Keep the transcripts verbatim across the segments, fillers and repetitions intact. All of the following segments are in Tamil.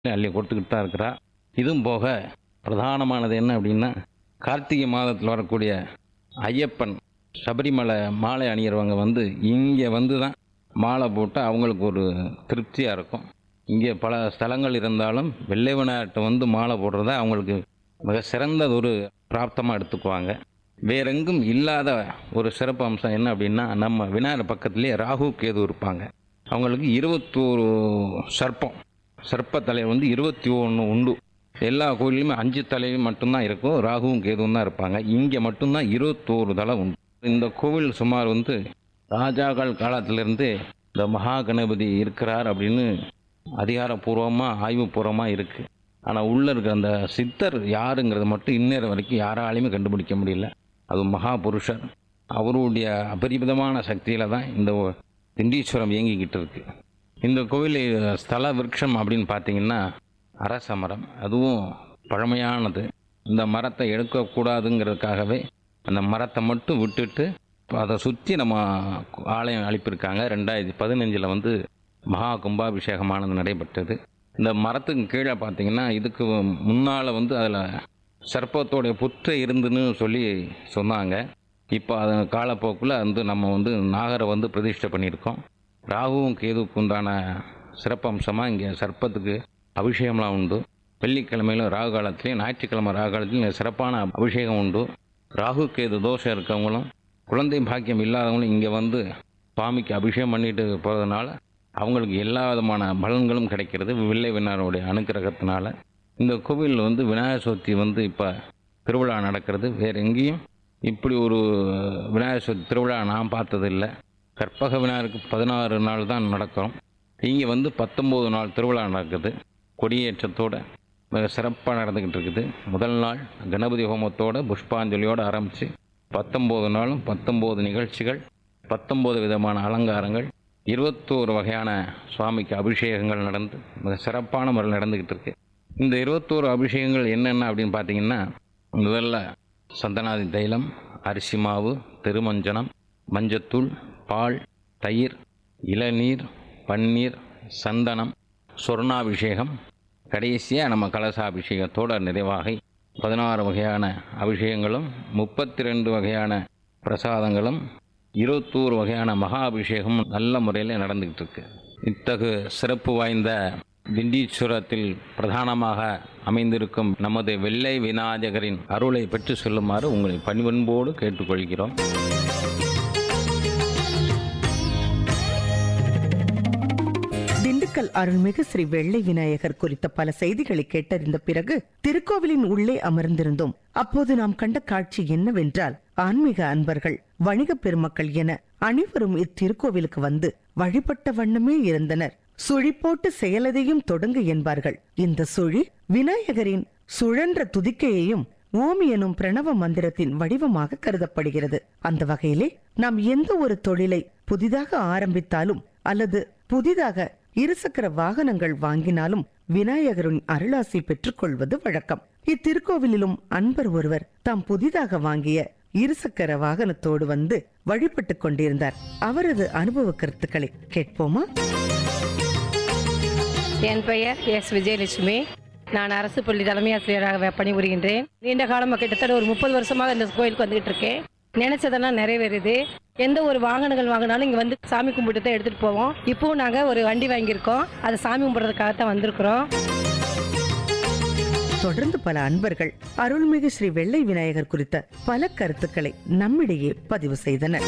அள்ளி கொடுத்துக்கிட்டு தான் இருக்கிறா. இதுவும் போக பிரதானமானது என்ன அப்படின்னா, கார்த்திகை மாதத்தில் வரக்கூடிய ஐயப்பன் சபரிமலை மாலை அணியிறவங்க வந்து இங்கே வந்து தான் மாலை போட்டு அவங்களுக்கு ஒரு திருப்தியாக இருக்கும். இங்கே பல ஸ்தலங்கள் இருந்தாலும் வெள்ளை விநாயகர்கிட்ட வந்து மாலை போடுறத அவங்களுக்கு மிக சிறந்தது ஒரு பிராப்தமாக எடுத்துக்குவாங்க. வேறெங்கும் இல்லாத ஒரு சிறப்பு அம்சம் என்ன அப்படின்னா, நம்ம விநாயகர் பக்கத்துலேயே ராகு கேது இருப்பாங்க. அவங்களுக்கு இருபத்தோரு சர்ப்பம் சர்ப்ப தலை வந்து இருபத்தி ஒன்று உண்டு. எல்லா கோயிலுமே அஞ்சு தலையும் மட்டும்தான் இருக்கும், ராகுவும் கேதுவும் தான் இருப்பாங்க. இங்கே மட்டும்தான் இருபத்தோரு தலை உண்டு. இந்த கோவில் சுமார் வந்து ராஜாக்கள் காலத்திலிருந்து இந்த மகா கணபதி இருக்கிறார் அப்படின்னு அதிகாரப்பூர்வமாக ஆய்வுபூர்வமாக இருக்குது. ஆனால் உள்ளே இருக்கிற அந்த சித்தர் யாருங்கிறது மட்டும் இந்நேரம் வரைக்கும் யாராலையுமே கண்டுபிடிக்க முடியல. அது மகா புருஷர். அவருடைய அபரிமிதமான சக்தியில் தான் இந்த திண்டீஸ்வரம் இயங்கிக்கிட்டு இருக்கு. இந்த கோவில் ஸ்தல விருட்சம் அப்படின்னு பார்த்தீங்கன்னா அரச மரம். அதுவும் பழமையானது. இந்த மரத்தை எடுக்கக்கூடாதுங்கிறதுக்காகவே அந்த மரத்தை மட்டும் விட்டுட்டு அதை சுற்றி நம்ம ஆலயம் அனுப்பியிருக்காங்க. ரெண்டாயிரத்தி பதினஞ்சில் வந்து மகா கும்பாபிஷேகமானது நடைபெற்றது. இந்த மரத்துக்கு கீழே பார்த்தீங்கன்னா இதுக்கு முன்னால் வந்து அதில் சர்ப்பத்தோடைய புற்று இருந்துன்னு சொல்லி சொன்னாங்க. இப்போ அது காலப்போக்கில் வந்து நம்ம வந்து நாகரை வந்து பிரதிஷ்டை பண்ணியிருக்கோம். ராகுவும் கேதுவுக்கு உண்டான சிறப்பம்சமாக இங்கே சர்ப்பத்துக்கு அபிஷேகம்லாம் உண்டு. வெள்ளிக்கிழமையிலும் ராகு காலத்துலேயும் ஞாயிற்றுக்கிழமை ராகு காலத்துலேயும் சிறப்பான அபிஷேகம் உண்டு. ராகு கேது தோஷம் இருக்கவங்களும் குழந்தை பாக்கியம் இல்லாதவங்களும் இங்கே வந்து சுவாமிக்கு அபிஷேகம் பண்ணிட்டு போகிறதுனால அவங்களுக்கு எல்லா விதமான பலன்களும் கிடைக்கிறது வெள்ளை விநாயகருடைய அனுக்கிரகத்தினால. இந்த கோவிலில் வந்து விநாயகர் சதுர்த்தி வந்து இப்போ திருவிழா நடக்கிறது. வேறு எங்கேயும் இப்படி ஒரு விநாயகர் சதுர்த்தி திருவிழா நான் பார்த்ததில்லை. கற்பக விநாயகருக்கு பதினாறு நாள் தான் நடக்கும். இங்கே வந்து பத்தொம்போது நாள் திருவிழா நடக்குது. கொடியேற்றத்தோடு மிக சிறப்பாக நடந்துக்கிட்டு இருக்குது. முதல் நாள் கணபதி ஹோமத்தோடு புஷ்பாஞ்சலியோடு ஆரம்பித்து பத்தொம்போது நாளும் பத்தொம்போது நிகழ்ச்சிகள், பத்தொம்போது விதமான அலங்காரங்கள், இருபத்தோரு வகையான சுவாமிக்கு அபிஷேகங்கள் நடந்து மிக சிறப்பான முறையில் நடந்துக்கிட்டு இருக்கு. இந்த இருபத்தோரு அபிஷேகங்கள் என்னென்ன அப்படின்னு பார்த்தீங்கன்னா, முதல்ல சந்தனாதி தைலம், அரிசி மாவு, திருமஞ்சனம், மஞ்சத்தூள், பால், தயிர், இளநீர், பன்னீர், சந்தனம், சொர்ணாபிஷேகம், கடைசியாக நம்ம கலசாபிஷேகத்தோடு நிறைவாகி பதினாறு வகையான அபிஷேகங்களும் முப்பத்தி ரெண்டு வகையான பிரசாதங்களும் இருபத்தோரு வகையான மகா அபிஷேகமும் நல்ல முறையில் நடந்துக்கிட்டு இருக்கு. இத்தகு சிறப்பு வாய்ந்த திண்டீஸ்வரத்தில் பிரதானமாக அமைந்திருக்கும் நமது வெள்ளை விநாயகரின் அருளை பெற்று செல்லுமாறு உங்களை பணிவன்போடு கேட்டுக்கொள்கிறோம். திண்டுக்கல் அருள்மிகு ஸ்ரீ வெள்ளை விநாயகர் குறித்த பல செய்திகளை கேட்டறிந்த பிறகு திருக்கோவிலின் உள்ளே அமர்ந்திருந்தோம். அப்போது நாம் கண்ட காட்சி என்னவென்றால், ஆன்மீக அன்பர்கள், வணிக பெருமக்கள் என அனைவரும் இத்திருக்கோவிலுக்கு வந்து வழிபட்ட வண்ணமே இருந்தனர். சுழி போட்டு செயலதையும் தொடங்கு என்பார்கள். இந்த சுழி விநாயகரின் சுழன்ற துதிக்கையையும் ஓம் எனும் பிரணவ மந்திரத்தின் வடிவமாக கருதப்படுகிறது. அந்த வகையிலே நாம் எந்த ஒரு தொழிலை புதிதாக ஆரம்பித்தாலும் அல்லது புதிதாக இருசக்கர வாகனங்கள் வாங்கினாலும் விநாயகரின் அருளாசி பெற்றுக் கொள்வது வழக்கம். இத்திருக்கோவிலிலும் அன்பர் ஒருவர் தாம் புதிதாக வாங்கிய இருசக்கர வாகனத்தோடு வந்து வழிபட்டுக் கொண்டிருந்தார். அவரது அனுபவ கருத்துக்களை கேட்போமா? என் பெயர் எஸ் விஜயலட்சுமி. நான் அரசு பள்ளி தலைமை ஆசிரியராக பணிபுரிகின்றேன். நீண்ட காலமாக கிட்டத்தட்ட ஒரு முப்பது வருஷமாக இந்த கோயிலுக்கு வந்துகிட்டு இருக்கேன். நினைச்சதெல்லாம் நிறைவேறுது. எந்த ஒரு வாகனங்கள் வாங்கினாலும் இங்கே வந்து சாமி கும்பிட்டு தான் எடுத்துகிட்டு போவோம். இப்போவும் நாங்கள் ஒரு வண்டி வாங்கியிருக்கோம். அதை சாமி கும்பிட்றதுக்காகத்தான் வந்திருக்கிறோம். தொடர்ந்து பல அன்பர்கள் அருள்மிகு ஸ்ரீ வெள்ளை விநாயகர் குறித்த பல கருத்துக்களை நம்மிடையே பதிவு செய்தனர்.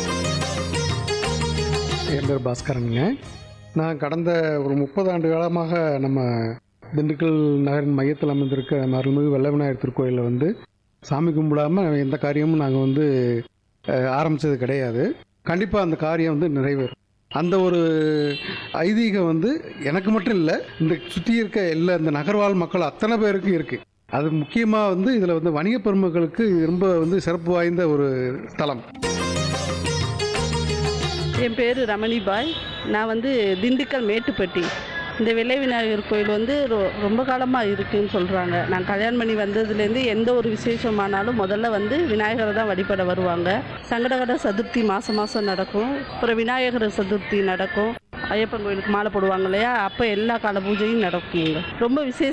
என் பேர் பாஸ்கரனுங்க. நான் கடந்த ஒரு முப்பது ஆண்டு காலமாக நம்ம திண்டுக்கல் நகரின் மையத்தில் அமைந்திருக்க அருள்மிகு வெள்ளை விநாயகர் திருக்கோயிலில் வந்து சாமி கும்பிடாமல் எந்த காரியமும் நாங்கள் வந்து ஆரம்பித்தது கிடையாது. கண்டிப்பாக அந்த காரியம் வந்து நிறைவேறும். அந்த ஒரு ஐதீகம் வந்து எனக்கு மட்டும் இல்லை, இந்த சுற்றி இருக்க எல்லா இந்த நகர்வாழ் மக்கள் அத்தனை பேருக்கும் இருக்குது. அது முக்கியமாக வந்து இதில் வந்து வணிக பெருமக்களுக்கு ரொம்ப வந்து சிறப்பு வாய்ந்த ஒரு ஸ்தலம். என் பேர் ரமணிபாய். நான் வந்து திண்டுக்கல் மேட்டுப்பட்டி. இந்த வெள்ளை விநாயகர் கோயில் வந்து ரொ ரொம்ப காலமாக இருக்குதுன்னு சொல்கிறாங்க. நான் கல்யாணம் பண்ணி வந்ததுலேருந்து எந்த ஒரு விசேஷமானாலும் முதல்ல வந்து விநாயகரை தான் வழிபட வருவாங்க. சங்கடகட சதுர்த்தி மாதம் மாதம் நடக்கும். அப்புறம் விநாயகர் சதுர்த்தி நடக்கும். ஐயப்பன் கோயிலுக்கு மாலை போடுவாங்க இல்லையா, அப்போ எல்லா கால பூஜையும் நடக்குங்க. ரொம்ப விசேஷ